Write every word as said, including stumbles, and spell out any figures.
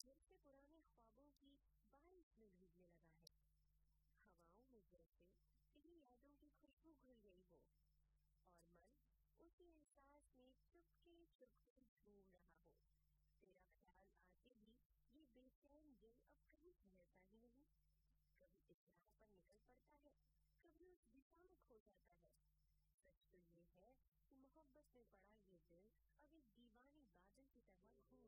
फिर से पुराने ख्वाबों की बारिश में भीगने लगा है। हवाओं में जैसे तेरी यादों की खुशबू घुल गई हो और मन उसी एहसास में चुपके चुपके झूम रहा हो। तेरा ख्याल आते ही ये बेचैन दिल अब कहीं ठहरता ही नहीं। कभी इस राह पर निकल पड़ता है, कभी उस दिशा में खो जाता है। सच तो ये है कि मोहब्बत में पड़ा ये दिल अब एक दीवानी बादल की तरह घूम